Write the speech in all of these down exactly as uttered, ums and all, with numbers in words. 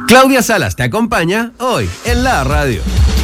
Claudia Salas te acompaña hoy en la radio.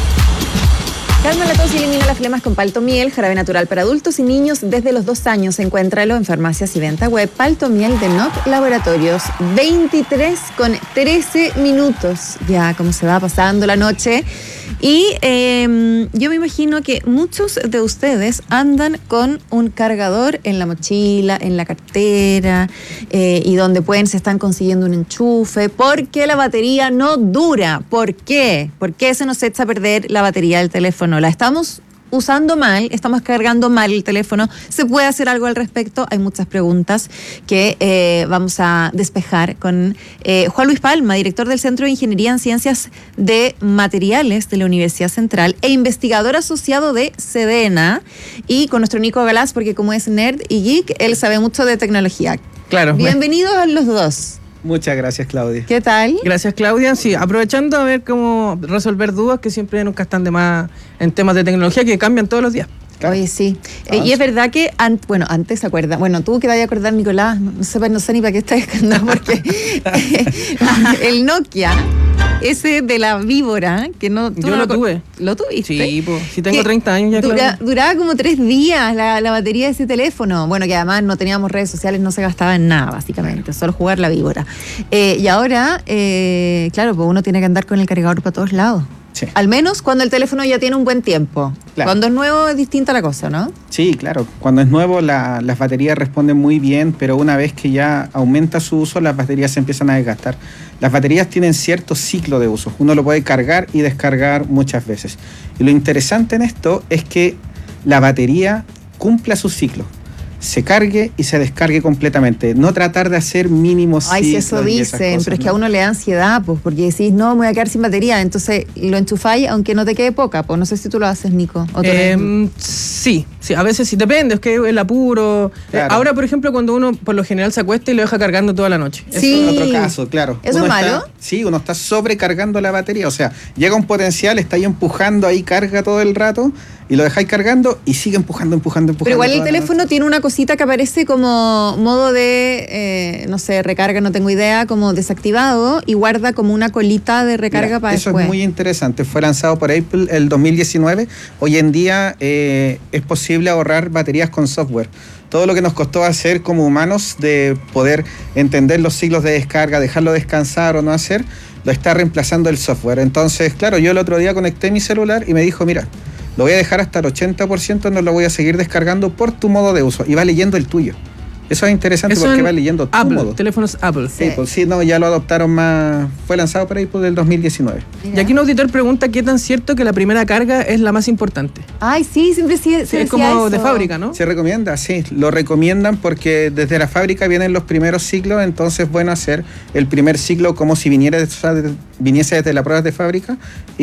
Calma la tos y elimina las flemas con Paltomiel, jarabe natural para adultos y niños desde los dos años. Encuéntralo en farmacias y venta web. Paltomiel de N O T Laboratorios. veintitrés con trece minutos. Ya como se va pasando la noche. Y eh, yo me imagino que muchos de ustedes andan con un cargador en la mochila, en la cartera, eh, y donde pueden se están consiguiendo un enchufe, porque la batería no dura. ¿Por qué? ¿Por qué se nos echa a perder la batería del teléfono? ¿La estamos usando mal? ¿Estamos cargando mal el teléfono? ¿Se puede hacer algo al respecto? Hay muchas preguntas que eh, vamos a despejar con eh, Juan Luis Palma, director del Centro de Ingeniería en Ciencias de Materiales de la Universidad Central e investigador asociado de SEDENA, y con nuestro Nico Galás, porque como es nerd y geek, él sabe mucho de tecnología. Claro. Bienvenidos a los dos. Muchas gracias, Claudia. ¿Qué tal? Gracias, Claudia. Sí, aprovechando a ver cómo resolver dudas que siempre nunca están de más en temas de tecnología que cambian todos los días. Claro. Oye, sí. Eh, y es verdad que, an bueno, antes se acuerda, bueno, tú que te vayas a acordar, Nicolás, no sé, no sé ni para qué estás escandando, porque el Nokia, ese de la víbora, que no... Yo no lo tuve. ¿Lo tuviste? Sí, pues, si tengo treinta años ya, dura, Claudia. Duraba como tres días la, la batería de ese teléfono. Bueno, que además no teníamos redes sociales, no se gastaba en nada, básicamente, solo jugar la víbora. Eh, y ahora, eh, claro, pues uno tiene que andar con el cargador para todos lados. Sí. Al menos cuando el teléfono ya tiene un buen tiempo. Claro. Cuando es nuevo es distinta la cosa, ¿no? Sí, claro. Cuando es nuevo la, las baterías responden muy bien, pero una vez que ya aumenta su uso, las baterías se empiezan a desgastar. Las baterías tienen cierto ciclo de uso. Uno lo puede cargar y descargar muchas veces. Y lo interesante en esto es que la batería cumpla su ciclo. Se cargue y se descargue completamente. No tratar de hacer mínimos ciclos. Ay, si eso dicen, pero es que a uno le da ansiedad, pues, porque decís, no, me voy a quedar sin batería, entonces lo enchufáis aunque no te quede poca, pues no sé si tú lo haces, Nico. ¿O Eh, sí, sí, a veces sí, depende, es que el apuro. Claro. Eh, ahora, por ejemplo, cuando uno por lo general se acuesta y lo deja cargando toda la noche. Sí. Eso es otro caso, claro. ¿Eso Uno es malo? está- sí, uno está sobrecargando la batería. O sea, llega un potencial, está ahí empujando, ahí carga todo el rato, y lo dejáis cargando y sigue empujando, empujando, empujando. Pero igual el toda la teléfono noche. tiene una cosita que aparece como modo de, eh, no sé, recarga, no tengo idea, como desactivado, y guarda como una colita de recarga Mira, para eso después. es muy interesante. Fue lanzado por Apple el dos mil diecinueve. Hoy en día eh, es posible ahorrar baterías con software. Todo lo que nos costó hacer como humanos de poder entender los ciclos de descarga, dejarlo descansar o no hacer, lo está reemplazando el software. Entonces, claro, yo el otro día conecté mi celular y me dijo, mira, lo voy a dejar hasta el ochenta por ciento, no lo voy a seguir descargando por tu modo de uso. Y va leyendo el tuyo. Eso es interesante Eso porque en va leyendo tu Apple, modo. teléfonos Apple. Sí, pues sí, no, ya lo adoptaron más. Fue lanzado por Apple del dos mil diecinueve. Mira. Y aquí un auditor pregunta qué tan cierto que la primera carga es la más importante. Ay, sí, siempre sí, se Sí, es decía como de eso. fábrica, ¿no? Se recomienda, sí, lo recomiendan porque desde la fábrica vienen los primeros ciclos, entonces bueno hacer el primer ciclo como si viniera, o sea, de- viniese desde las pruebas de fábrica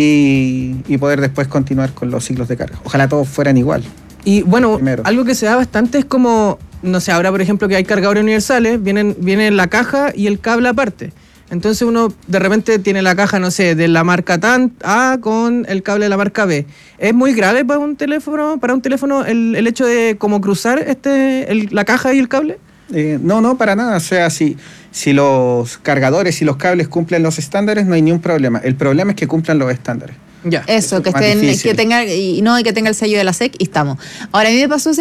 y, y poder después continuar con los ciclos de carga. Ojalá todos fueran igual. Y bueno, Primero. algo que se da bastante es como, no sé, ahora por ejemplo que hay cargadores universales, vienen, viene la caja y el cable aparte. Entonces uno de repente tiene la caja, no sé, de la marca tan A con el cable de la marca B. ¿Es muy grave para un teléfono, para un teléfono el, el hecho de como cruzar este, el- la caja y el cable? Eh, no, no, para nada. O sea, si, si los cargadores y los cables cumplen los estándares, no hay ningún problema. El problema es que cumplan los estándares. Ya. Eso, Eso que es más estén, difícil. que tenga, y no, y que tenga el sello de la S E C y estamos. Ahora, a mí me pasó